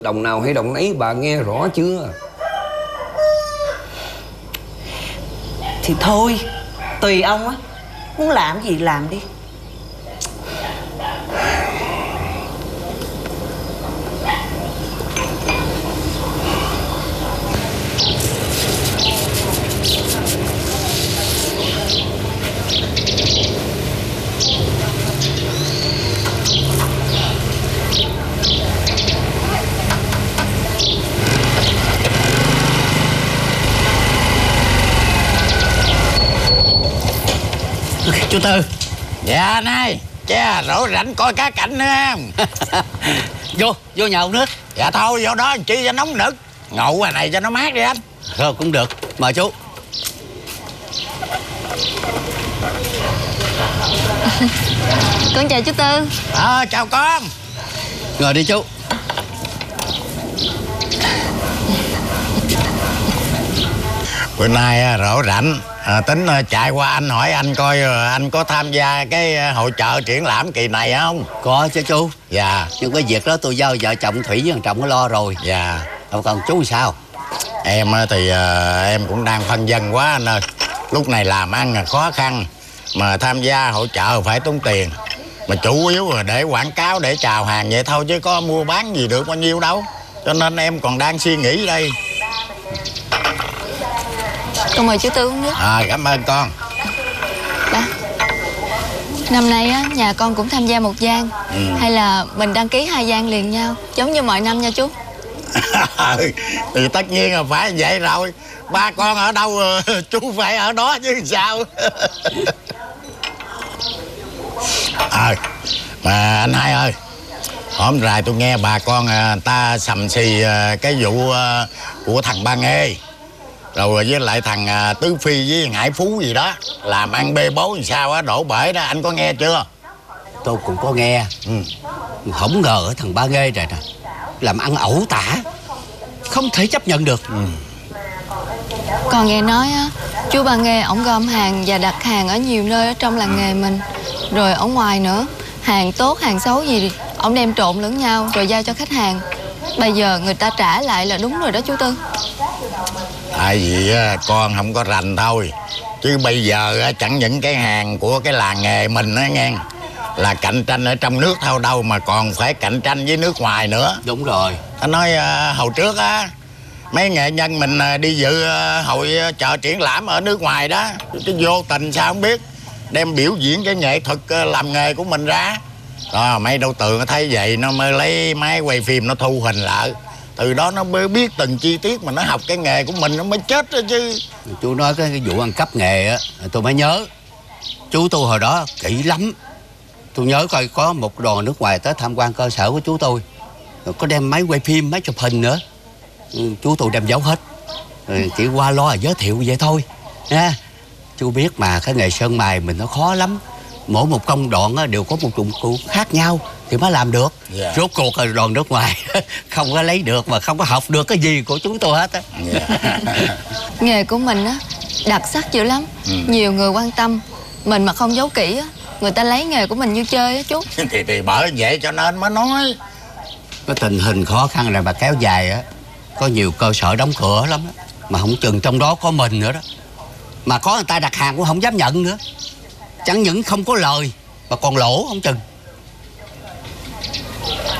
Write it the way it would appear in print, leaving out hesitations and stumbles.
Đồng nào hay đồng nấy bà nghe rõ chưa? Thì thôi, tùy ông á. Muốn làm gì làm đi. Chú Tư. Dạ này, cha rỗi rảnh coi cá cảnh nữa không? Vô nhà uống nước. Dạ thôi vô đó chi cho nóng nực. Ngộ ngoài này cho nó mát đi anh. Thôi cũng được, mời chú. Con chào chú Tư. Chào con. Ngồi đi chú. Bữa nay rỗi rảnh, tính chạy qua anh hỏi anh coi anh có tham gia cái hội chợ triển lãm kỳ này không? Có chứ chú. Dạ. Nhưng cái việc đó tôi giao vợ chồng Thủy với thằng Trọng nó lo rồi. Dạ. Còn chú sao? Em thì em cũng đang phân vân quá anh ơi. Lúc này làm ăn khó khăn, mà tham gia hội chợ phải tốn tiền. Mà chủ yếu là để quảng cáo, để chào hàng vậy thôi, chứ có mua bán gì được bao nhiêu đâu. Cho nên em còn đang suy nghĩ đây. Con mời chú Tư uống nước. Cảm ơn con. Ba, năm nay á, nhà con cũng tham gia một gian. Hay là mình đăng ký 2 gian liền nhau, giống như mọi năm nha chú? Thì tất nhiên là phải vậy rồi. Ba con ở đâu chú phải ở đó chứ sao. Mà anh Hai ơi, hôm rày tôi nghe bà con ta sầm xì cái vụ của thằng Ba Nghê, rồi với lại thằng Tứ Phi với Hải Phú gì đó, làm ăn bê bối làm sao á, đổ bể đó, anh có nghe chưa? Tôi cũng có nghe. Không ngờ thằng Ba Nghê này nè làm ăn ẩu tả, không thể chấp nhận được. Còn nghe nói á, chú Ba Nghê ổng gom hàng và đặt hàng ở nhiều nơi ở trong làng nghề mình. Rồi ở ngoài nữa, hàng tốt hàng xấu gì ổng đem trộn lẫn nhau rồi giao cho khách hàng. Bây giờ người ta trả lại là đúng rồi đó chú Tư. Tại vì con không có rành thôi, chứ bây giờ chẳng những cái hàng của cái làng nghề mình á nghe, là cạnh tranh ở trong nước thôi đâu, mà còn phải cạnh tranh với nước ngoài nữa. Đúng rồi. Ta nói hồi trước á, mấy nghệ nhân mình đi dự hội chợ triển lãm ở nước ngoài đó, cái vô tình sao không biết đem biểu diễn cái nghệ thuật làm nghề của mình ra. Mấy đâu tượng thấy vậy nó mới lấy máy quay phim nó thu hình lại. Từ đó nó mới biết từng chi tiết, mà nó học cái nghề của mình nó mới chết đó chứ. Chú nói cái vụ ăn cắp nghề á, tôi mới nhớ. Chú tôi hồi đó kỹ lắm. Tôi nhớ coi có một đoàn nước ngoài tới tham quan cơ sở của chú tôi, rồi có đem máy quay phim, máy chụp hình nữa. Chú tôi đem giấu hết, chỉ qua lo là giới thiệu vậy thôi nha. Chú biết mà, cái nghề sơn mài mình nó khó lắm. Mỗi một công đoạn đều có một dụng cụ khác nhau thì mới làm được. Rốt cuộc là đoàn nước ngoài không có lấy được mà không có học được cái gì của chúng tôi hết á. Nghề của mình á đặc sắc dữ lắm. Nhiều người quan tâm. Mình mà không giấu kỹ á, người ta lấy nghề của mình như chơi á chú. Thì bởi vậy cho nên mới nói. Cái tình hình khó khăn này mà kéo dài á, có nhiều cơ sở đóng cửa lắm á. Mà không chừng trong đó có mình nữa đó. Mà có người ta đặt hàng cũng không dám nhận nữa. Chẳng những không có lời mà còn lỗ không chừng.